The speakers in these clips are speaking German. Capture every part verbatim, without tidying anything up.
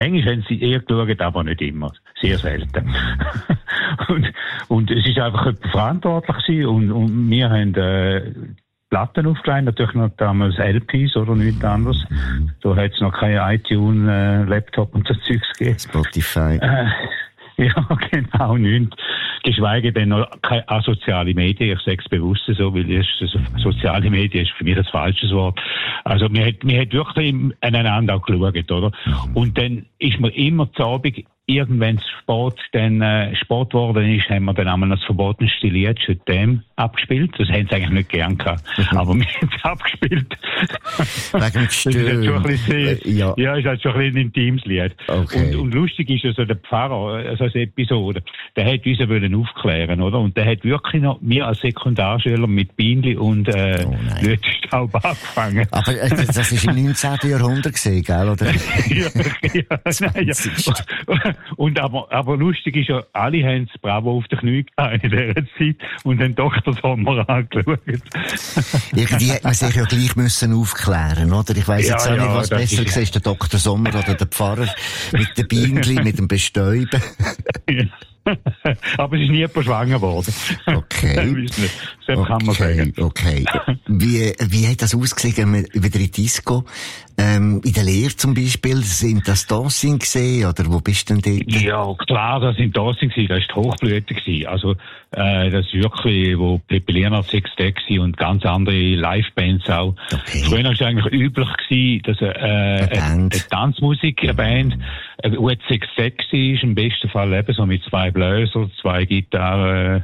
Manchmal haben sie eher geschaut, aber nicht immer. Sehr selten. und, und es ist einfach jemand verantwortlich gewesen und, und wir haben, äh, Platten aufgelegt, natürlich noch damals L Ps oder nichts anderes. Mhm. Da hat es noch keine iTunes, äh, Laptop und so Zeugs gegeben. Spotify. Äh, ja, genau, nichts. Geschweige denn noch keine asoziale Medien. Ich sage es bewusst so, weil es, also, soziale Medien ist für mich das falsche Wort. Also, wir hat, wir hat wirklich aneinander auch geschaut, oder? Mhm. Und dann ist mir immer zu Abend, irgendwann Sport, dann, äh, Sport geworden ist, haben wir dann einmal das verbotenste Lied schon dem abgespielt. Das haben sie eigentlich nicht gern gehabt. Aber wir haben es abgespielt. Wegen dem Stöhnen. Ja. ja, ist halt schon ein bisschen ein intimes Lied. Okay. Und, und lustig ist also der Pfarrer, also als Episode, der hat uns wollen aufklären, oder? Und der hat wirklich noch, wir als Sekundarschüler mit Bienli und, äh, oh Lötstaub angefangen. Aber äh, das ist im neunzehnten Jahrhundert gesehen, gell, oder? ja, ja, nein, ja. Und aber, aber lustig ist ja, alle haben das Bravo auf den Knie gehabt in dieser Zeit und haben Doktor Sommer angeschaut. Irgendwie hätte man sich ja gleich müssen aufklären, oder? Ich weiss ja, jetzt auch ja, nicht, was besser ist, ist, der Doktor Sommer oder der Pfarrer mit den Bienchen, mit dem Bestäuben. Aber es ist nie jemand schwanger geworden. Okay. Das okay. kann man sagen. Okay. Wie, wie hat das ausgesehen, wieder in Disco? Ähm, in der Lehre zum Beispiel, sind das Dancing gesehen, oder wo bist du denn dort? Ja, klar, das sind Dancing gewesen, das ist die Hochblüte gewesen. Also, äh, das ist wirklich, wo Peppi Leonard Sextett und ganz andere Live-Bands auch. Okay. Früher war es eigentlich üblich gewesen, dass, äh, eine, eine Tanzmusik, eine Band, ein gutes Sextett war, im besten Fall eben so mit zwei Bläser, zwei Gitarren,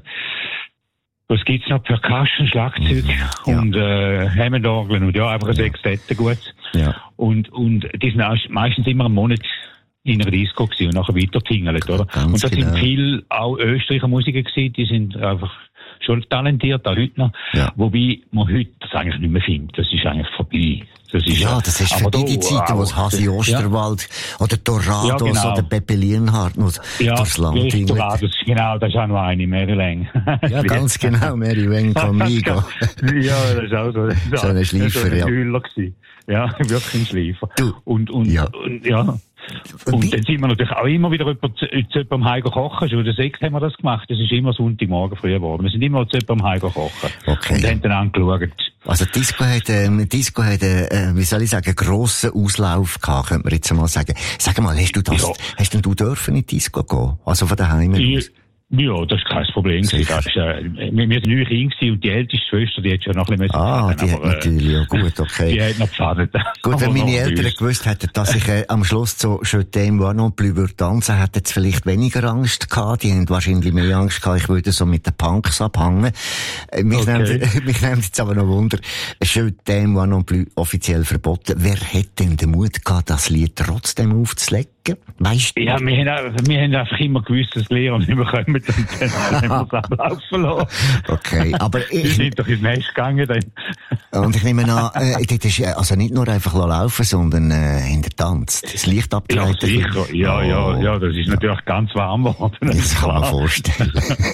was gibt's noch? Percussion, Schlagzeug ja. und äh, Hammondorgeln und ja, einfach ein ja. Sextett gut. Ja. Und, und die sind auch meistens immer einen Monat in einer Disco gewesen und nachher weiter tingelt, oder? Ganz und das genau. sind viel auch Österreicher Musiker gewesen, die sind einfach schon talentiert, auch heute noch. Ja. Wobei man heute das eigentlich nicht mehr findet. Das ist eigentlich vorbei. Das ist ja, das ist für die, die Zeit, wo Hasi Osterwald ja. oder Dorados ja, genau. oder Peppi Lienhardt noch ja, durchs Land ja, Dorados, genau, das ist auch noch eine, Mary Lang. Ja, ganz genau, Mary Lang Conmigo. Ja, das ist auch so. Das ist so ein Schleifer, ja. ja. Ja, wirklich ein Schleifer. Du, und, und, ja. und, ja. Und dann sind wir natürlich auch immer wieder zu jemandem heim kochen. Schon der Sekt haben wir das gemacht. Das ist immer Sonntagmorgen früh geworden. Wir sind immer zu jemandem heim kochen. Okay. Und haben dann angeschaut. Also Disco hat, ähm, Disco hat, äh, wie soll ich sagen, einen grossen Auslauf gehabt, könnte man jetzt mal sagen. Sag mal, hast du das, ja. hast denn du dürfen in die Disco gehen? Also von daheim aus? Ja, das ist kein Problem. Das ist, äh, wir, wir sind neun Kinder gewesen und die älteste Schwester, die hat schon noch ein bisschen Ah, pfaden, die aber, hat natürlich, ja gut, okay. Die hat noch pfadet. Gut, wenn meine Eltern gewusst hätten, dass ich äh, am Schluss so Je t'aime moi non plus würde tanzen, hätten sie vielleicht weniger Angst gehabt. Die haben wahrscheinlich mehr Angst gehabt, ich würde so mit den Punks abhängen. Äh, mich, okay. nimmt, mich nimmt jetzt aber noch Wunder, Je t'aime moi non plus offiziell verboten. Wer hätte denn den Mut gehabt, das Lied trotzdem aufzulegen? Weißt du? Ja, wir haben, wir haben einfach immer gewusst, dass die Lehrer nicht mehr kommen und dann haben wir es ablaufen lassen. Okay, aber ich... Wir sind doch ins Nest gegangen dann. Und ich nehme an, äh, das ist also nicht nur einfach laufen, sondern äh, in der Tanz. Das Licht abgeleitet. Ja, sicher. Ja, oh, ja, ja, das ist ja. natürlich ganz warm geworden. Das kann man vorstellen.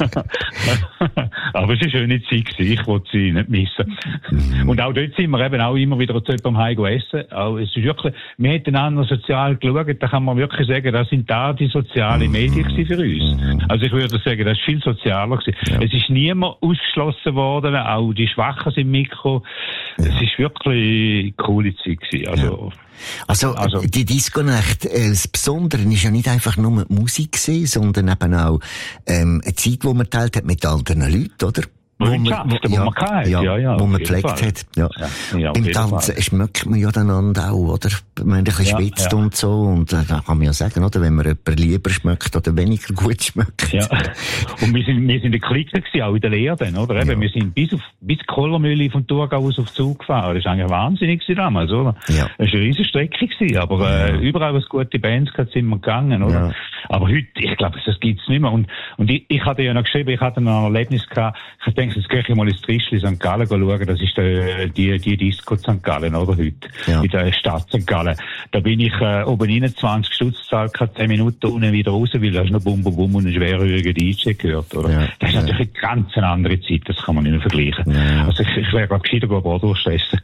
Aber es war eine schöne Zeit gewesen. Ich wollte sie nicht missen. Mm. Und auch dort sind wir eben auch immer wieder zu jemandem heim essen. Auch, es ist wirklich, wir hätten einander sozial geschaut, da kann man wirklich sagen, das sind da die sozialen Medien gewesen für uns. Mm. Also ich würde sagen, das ist viel sozialer gewesen. Ja. Es ist niemand ausgeschlossen worden, auch die Schwachen sind Mikro. Ja. Es ist wirklich eine coole Zeit gewesen. Also, ja. Also, also, die Disco-Nacht, äh, das Besondere ist ja nicht einfach nur die Musik gewesen, sondern eben auch, ähm, eine Zeit, die man teilt hat mit anderen Leuten, oder? Wo man, wo, ja, man kann, ja, ja, ja, wo man gepflegt hat, ja. ja, ja Beim Tanzen schmeckt man ja einander auch, oder? Wenn man ein bisschen ja, schwitzt ja. und so, und äh, da kann man ja sagen, oder? Wenn man jemand lieber schmeckt oder weniger gut schmeckt. Ja. Und wir sind, wir sind in der Clique gewesen, auch in der Lehre dann, oder? Eben, ja. Wir sind bis auf, bis Kollermühle von Thurgau aus auf Zug gefahren. Das war eigentlich wahnsinnig gewesen damals, oder? Ja. Das war eine riesen Strecke gewesen, aber, äh, überall, wo es gute Bands gab, sind wir gegangen, oder? Ja. Aber heute, ich glaube, das gibt's nicht mehr. Und, und ich, ich hatte ja noch geschrieben, ich hatte noch ein Erlebnis gehabt, ich denke, jetzt gehe ich mal ins Trischli Sankt Gallen schauen, das ist die, die, die Disco Sankt Gallen, oder, heute? Ja. In der Stadt Sankt Gallen. Da bin ich, äh, oben rein, zwanzig Stutz gezahlt, zehn Minuten unten wieder raus, weil da hast du noch Bum, Bum, Bum und einen schwerhörigen D J gehört, oder? Ja. Das ist natürlich eine ganz andere Zeit, das kann man nicht mehr vergleichen. Ja. Also ich, ich wäre gerade gescheiter Bratwurst essen.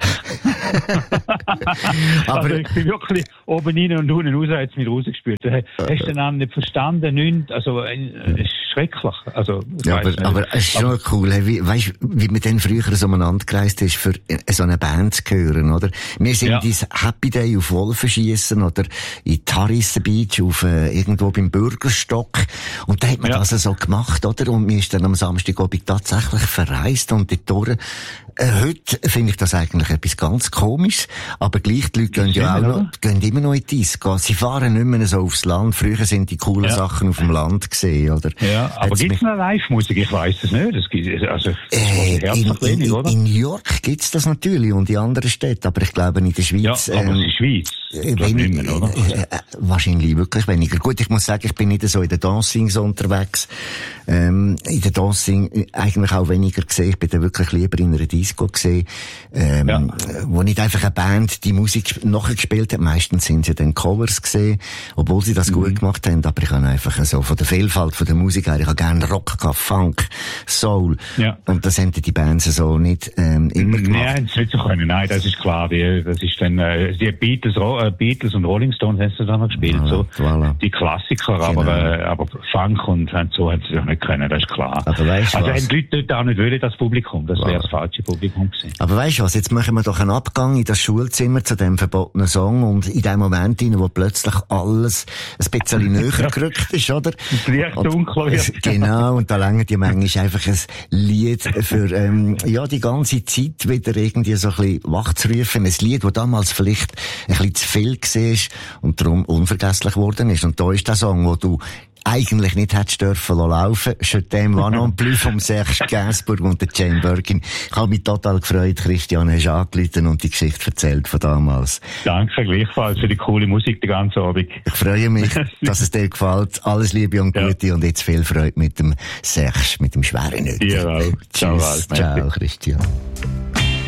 Aber also ich bin wirklich oben rein und unten raus, hat es mich rausgespült. Hast du den anderen nicht verstanden? Nicht, also, es ist schrecklich. Also, ja, aber, aber es ist schon cool, wie, weißt, wie man dann früher so umeinander gereist ist, für so eine Band zu hören, oder? Wir sind ja. ins Happy Day auf Wolfenschiessen oder in Tarisse Beach auf, äh, irgendwo beim Bürgerstock. Und da hat man ja. das so gemacht, oder? Und mir ist dann am Samstagabend tatsächlich verreist und die Tore. Äh, heute finde ich das eigentlich etwas ganz Komisches, aber gleich die Leute gehen ja auch noch, gehen immer noch in die Disco. Sie fahren nicht mehr so aufs Land. Früher sind die coolen ja. Sachen auf dem Land gesehen, oder? Ja, aber Hat's gibt's noch Live-Musik? Ich weiss es nicht. Das gibt, also, das äh, in, wenig, in, oder? In New York gibt's das natürlich und in anderen Städten, aber ich glaube in der Schweiz, ja, aber ähm, in der Schweiz. Äh, wenig, mehr, oder? Äh, äh, wahrscheinlich wirklich weniger. Gut, ich muss sagen, ich bin nicht so in den Dancings unterwegs. Ähm, in den Dancing eigentlich auch weniger gesehen. Ich bin da wirklich lieber in einer Disco gesehen, ähm, ja. wo nicht einfach eine Band die Musik nachgespielt hat. Meistens sind sie dann Covers gesehen, obwohl sie das mhm. gut gemacht haben. Aber ich habe einfach so von der Vielfalt von der Musik her, ich habe gerne Rock gehabt, Funk, Soul. Ja. Und das haben die Bands so nicht ähm, immer gemacht. Nein, das nicht so können. Nein, das ist klar. Die, das ist dann äh, die Beatles, äh, Beatles und Rolling Stones haben sie dann noch gespielt. Voilà, so voilà. Die Klassiker, genau. aber, äh, aber Funk und so haben sie doch nicht können. Das ist klar. Aber weißt also was? haben die Leute dort auch nicht wollen, das Publikum. Das wäre das falsche Publikum gewesen. Aber weißt du was? Jetzt machen wir doch einen Abgang in das Schulzimmer zu dem verbotenen Song und in dem Moment rein, wo plötzlich alles ein bisschen näher gerückt ist, oder? Das Licht dunkler wird. Genau. Und da länger die manchmal einfach ein Lied für, ähm, ja, die ganze Zeit wieder irgendwie so ein bisschen wachzurufen. Ein Lied, das damals vielleicht ein bisschen zu viel war und darum unvergesslich geworden ist. Und da ist der Song, wo du eigentlich nicht hättest dürfen laufen. Je t'aime va non plus vom Serge Gainsbourg und der Jane Birkin. Ich habe mich total gefreut, Christian, hast angerufen und die Geschichte erzählt von damals. Danke gleichfalls für die coole Musik den ganzen Abend. Ich freue mich, dass es dir gefällt. Alles Liebe und Gute ja. und jetzt viel Freude mit dem Serge, mit dem schweren Nötig. Ja, Tschüss. Ciao, ciao, Christian.